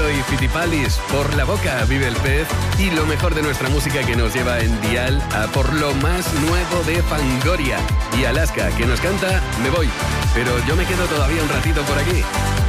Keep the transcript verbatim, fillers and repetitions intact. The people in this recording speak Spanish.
Tiesto y Fitipalis. Por la boca vive el pez. Y lo mejor de nuestra música que nos lleva en dial a por lo más nuevo de Fangoria. Y Alaska, que nos canta Me Voy. Pero yo me quedo todavía un ratito por aquí.